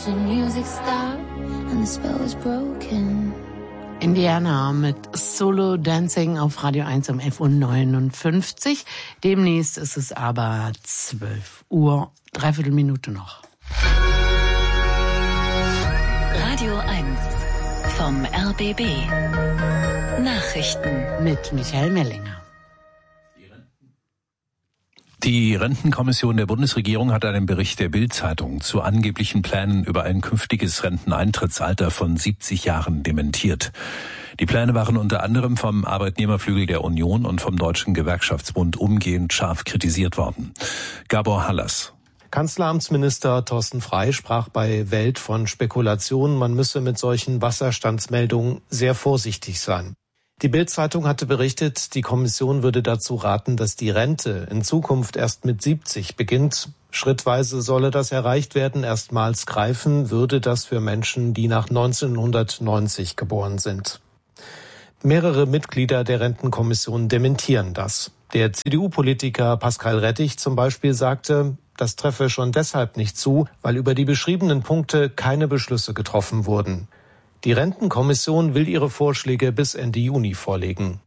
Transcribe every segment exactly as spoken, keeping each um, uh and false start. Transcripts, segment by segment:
the music stopped and the spell was broken. Indiana mit Solo Dancing auf Radio eins um elf Uhr neunundfünfzig. Demnächst ist es aber zwölf Uhr, dreiviertel Minute noch. Radio eins vom R B B. Nachrichten mit Michael Mellinger. Die Rentenkommission der Bundesregierung hat einen Bericht der Bild-Zeitung zu angeblichen Plänen über ein künftiges Renteneintrittsalter von siebzig Jahren dementiert. Die Pläne waren unter anderem vom Arbeitnehmerflügel der Union und vom Deutschen Gewerkschaftsbund umgehend scharf kritisiert worden. Gabor Hallas. Kanzleramtsminister Thorsten Frey sprach bei Welt von Spekulationen, man müsse mit solchen Wasserstandsmeldungen sehr vorsichtig sein. Die Bild-Zeitung hatte berichtet, die Kommission würde dazu raten, dass die Rente in Zukunft erst mit siebzig beginnt. Schrittweise solle das erreicht werden. Erstmals greifen würde das für Menschen, die nach neunzehnhundertneunzig geboren sind. Mehrere Mitglieder der Rentenkommission dementieren das. Der C D U-Politiker Pascal Rettich zum Beispiel sagte, das treffe schon deshalb nicht zu, weil über die beschriebenen Punkte keine Beschlüsse getroffen wurden. Die Rentenkommission will ihre Vorschläge bis Ende Juni vorlegen.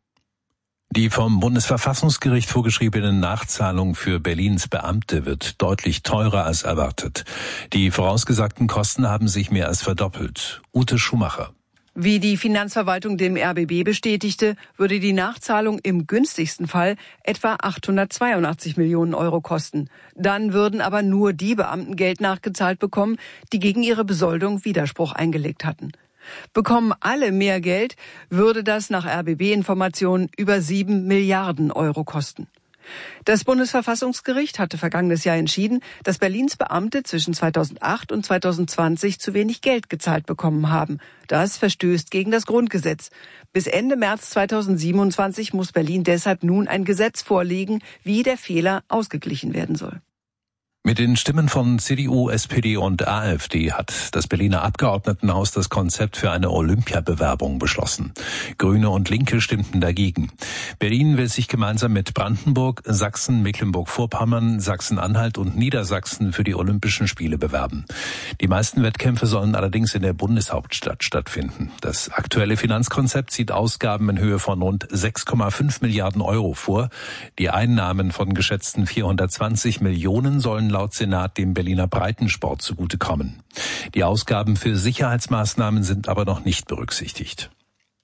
Die vom Bundesverfassungsgericht vorgeschriebene Nachzahlung für Berlins Beamte wird deutlich teurer als erwartet. Die vorausgesagten Kosten haben sich mehr als verdoppelt. Ute Schumacher. Wie die Finanzverwaltung dem R B B bestätigte, würde die Nachzahlung im günstigsten Fall etwa achthundertzweiundachtzig Millionen Euro kosten. Dann würden aber nur die Beamten Geld nachgezahlt bekommen, die gegen ihre Besoldung Widerspruch eingelegt hatten. Bekommen alle mehr Geld, würde das nach R B B-Informationen über sieben Milliarden Euro kosten. Das Bundesverfassungsgericht hatte vergangenes Jahr entschieden, dass Berlins Beamte zwischen zweitausendacht und zweitausendzwanzig zu wenig Geld gezahlt bekommen haben. Das verstößt gegen das Grundgesetz. Bis Ende März zweitausendsiebenundzwanzig muss Berlin deshalb nun ein Gesetz vorlegen, wie der Fehler ausgeglichen werden soll. Mit den Stimmen von C D U, S P D und A f D hat das Berliner Abgeordnetenhaus das Konzept für eine Olympiabewerbung beschlossen. Grüne und Linke stimmten dagegen. Berlin will sich gemeinsam mit Brandenburg, Sachsen, Mecklenburg-Vorpommern, Sachsen-Anhalt und Niedersachsen für die Olympischen Spiele bewerben. Die meisten Wettkämpfe sollen allerdings in der Bundeshauptstadt stattfinden. Das aktuelle Finanzkonzept sieht Ausgaben in Höhe von rund sechs Komma fünf Milliarden Euro vor. Die Einnahmen von geschätzten vierhundertzwanzig Millionen sollen laut Senat dem Berliner Breitensport zugutekommen. Die Ausgaben für Sicherheitsmaßnahmen sind aber noch nicht berücksichtigt.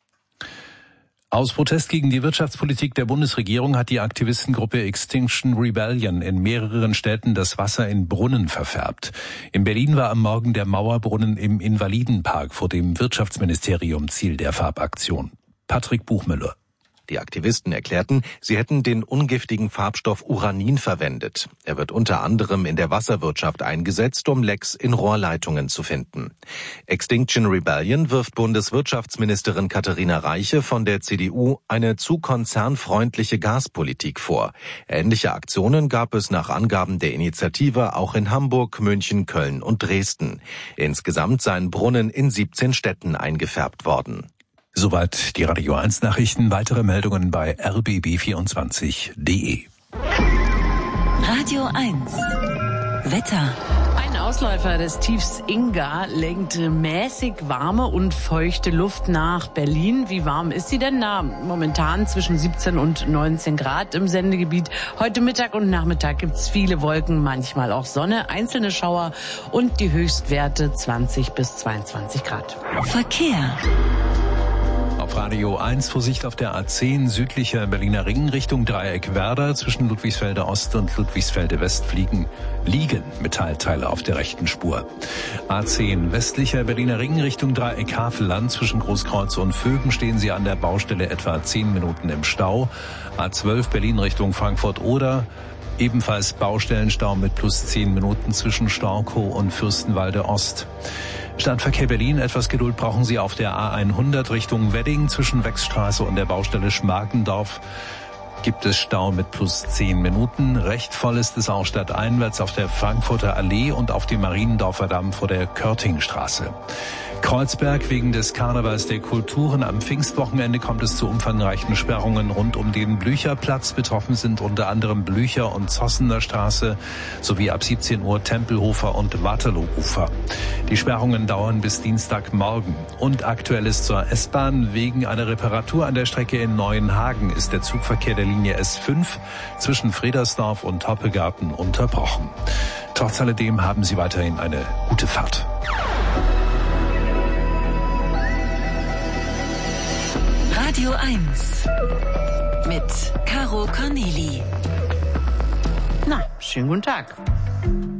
Aus Protest gegen die Wirtschaftspolitik der Bundesregierung hat die Aktivistengruppe Extinction Rebellion in mehreren Städten das Wasser in Brunnen verfärbt. In Berlin war am Morgen der Mauerbrunnen im Invalidenpark vor dem Wirtschaftsministerium Ziel der Farbaktion. Patrick Buchmüller. Die Aktivisten erklärten, sie hätten den ungiftigen Farbstoff Uranin verwendet. Er wird unter anderem in der Wasserwirtschaft eingesetzt, um Lecks in Rohrleitungen zu finden. Extinction Rebellion wirft Bundeswirtschaftsministerin Katharina Reiche von der C D U eine zu konzernfreundliche Gaspolitik vor. Ähnliche Aktionen gab es nach Angaben der Initiative auch in Hamburg, München, Köln und Dresden. Insgesamt seien Brunnen in siebzehn Städten eingefärbt worden. Soweit die Radio eins Nachrichten. Weitere Meldungen bei r b b vierundzwanzig punkt d e. Radio eins Wetter. Ein Ausläufer des Tiefs Inga lenkt mäßig warme und feuchte Luft nach Berlin. Wie warm ist sie denn da? Momentan zwischen siebzehn und neunzehn Grad im Sendegebiet. Heute Mittag und Nachmittag gibt's viele Wolken, manchmal auch Sonne, einzelne Schauer und die Höchstwerte zwanzig bis zweiundzwanzig Grad. Verkehr. Auf Radio eins Vorsicht auf der A zehn südlicher Berliner Ring Richtung Dreieck Werder. Zwischen Ludwigsfelde Ost und Ludwigsfelde West fliegen, liegen Metallteile auf der rechten Spur. A zehn westlicher Berliner Ring Richtung Dreieck Havelland. Zwischen Großkreuz und Vögen stehen Sie an der Baustelle etwa zehn Minuten im Stau. A zwölf Berlin Richtung Frankfurt-Oder. Ebenfalls Baustellenstau mit plus zehn Minuten zwischen Storkow und Fürstenwalde Ost. Stadtverkehr Berlin, etwas Geduld brauchen Sie auf der A hundert Richtung Wedding zwischen Wechsstraße und der Baustelle Schmargendorf. gibt es Stau mit plus zehn Minuten. Recht voll ist es auch stadteinwärts auf der Frankfurter Allee und auf dem Mariendorfer Damm vor der Körtingstraße. Kreuzberg wegen des Karnevals der Kulturen. Am Pfingstwochenende kommt es zu umfangreichen Sperrungen rund um den Blücherplatz. Betroffen sind unter anderem Blücher- und Zossener Straße sowie ab siebzehn Uhr Tempelhofer und Waterlooufer. Die Sperrungen dauern bis Dienstagmorgen. Und Aktuelles zur S-Bahn. Wegen einer Reparatur an der Strecke in Neuenhagen ist der Zugverkehr der Linie S fünf zwischen Fredersdorf und Hoppegarten unterbrochen. Trotz alledem haben Sie weiterhin eine gute Fahrt. Radio eins mit Caro Corneli. Na, schönen guten Tag.